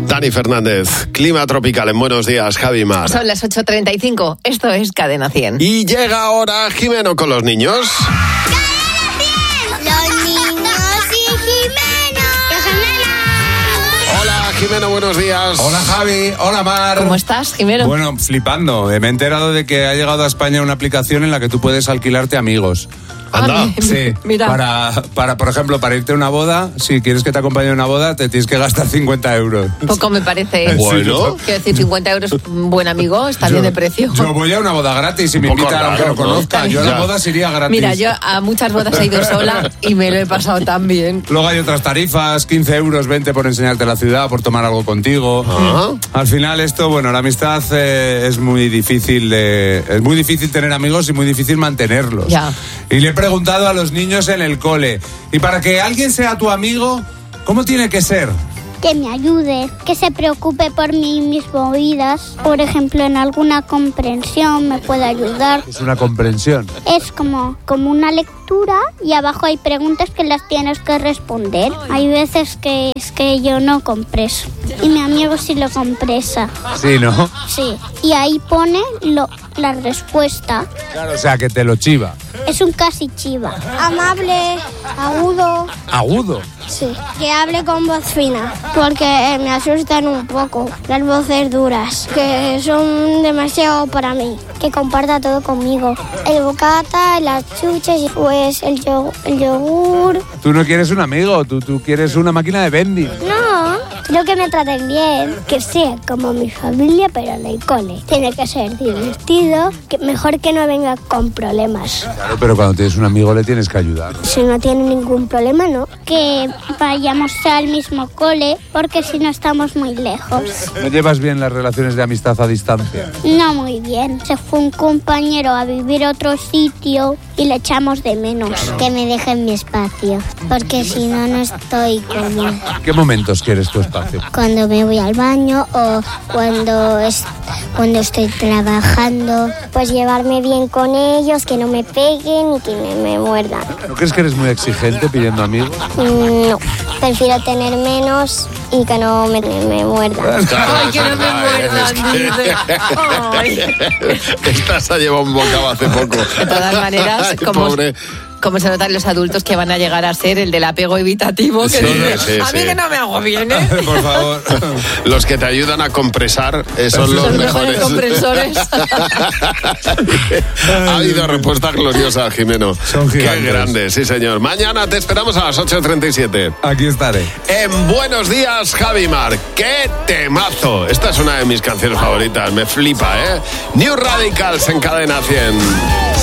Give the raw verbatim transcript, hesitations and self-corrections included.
Dani Fernández, clima tropical en Buenos Días, Javi Mar. Son las ocho treinta y cinco, esto es Cadena cien. Y llega ahora Jimeno con los niños. ¡Cadena cien! ¡Los niños y Jimeno! ¡Jimeno! Hola Jimeno, buenos días. Hola Javi, hola Mar. ¿Cómo estás, Jimeno? Bueno, flipando. Me he enterado de que ha llegado a España una aplicación en la que tú puedes alquilarte amigos. Anda. Ah, Sí, mira. Para, para, por ejemplo, para irte a una boda, si quieres que te acompañe a una boda, te tienes que gastar cincuenta euros. Poco me parece. Bueno. Quiero decir, cincuenta euros, un buen amigo, está Yo- bien de precio. Yo voy a una boda gratis y me Un poco invitan aunque raro, no ¿no? conozca. Yo a Ya. la boda iría gratis. Mira, yo a muchas bodas he ido sola y me lo he pasado tan bien. Luego hay otras tarifas, quince euros, veinte por enseñarte la ciudad, por tomar algo contigo. Ah. Al final esto, bueno, la amistad eh, es muy difícil de, es muy difícil tener amigos y muy difícil mantenerlos. Ya. Y le he preguntado a los niños en el cole, y para que alguien sea tu amigo, ¿cómo tiene que ser? Que me ayude, que se preocupe por mí y mis movidas. Por ejemplo, en alguna comprensión me puede ayudar. Es una comprensión. Es como, como una lectura y abajo hay preguntas que las tienes que responder. Hay veces que es que yo no compreso y mi amigo sí lo compresa. Sí, ¿no? Sí. Y ahí pone lo, la respuesta. Claro, o sea, que te lo chiva. Es un casi chiva. Amable, agudo. Agudo. Sí. Que hable con voz fina, porque me asustan un poco las voces duras, que son demasiado para mí. Que comparta todo conmigo. El bocata, las chuches, pues el, yo- el yogur. Tú no quieres un amigo, tú, tú quieres una máquina de vending. No, quiero que me traten bien, que sea como mi familia, pero en el cole. Tiene que ser divertido, que mejor que no venga con problemas. Claro, pero cuando tienes un amigo le tienes que ayudar. Si no tiene ningún problema, no. Que vayamos al mismo cole, porque si no estamos muy lejos. ¿No llevas bien las relaciones de amistad a distancia? No muy bien. Se fue un compañero a vivir a otro sitio y le echamos de menos. Que me dejen mi espacio, porque si no, no estoy cómoda. ¿Qué momentos quieres tu espacio? Cuando me voy al baño o cuando, es, cuando estoy trabajando, pues llevarme bien con ellos, que no me peguen y que me, me muerdan. ¿No crees que eres muy exigente pidiendo amigos? Mm, No, prefiero tener menos y que no me, me muerdan. Ay, que no me muerdan, dice. Ay. Esta se ha llevado un bocado hace poco. De todas maneras, Ay, como, pobre. como se notan los adultos que van a llegar a ser el del apego evitativo, que Sí, dice, sí, a mí sí. que no me hago bien, ¿eh? Por favor. Los que te ayudan a compresar eh, son los Los mejores. mejores compresores. Ha habido respuesta gloriosa, Jimeno. Son Qué gigantes. grande, sí señor. Mañana te esperamos a las ocho treinta y siete. Aquí estaré. En Buenos Días, Javi Mar. ¡Qué temazo! Esta es una de mis canciones favoritas. Me flipa, ¿eh? New Radicals en Cadena cien.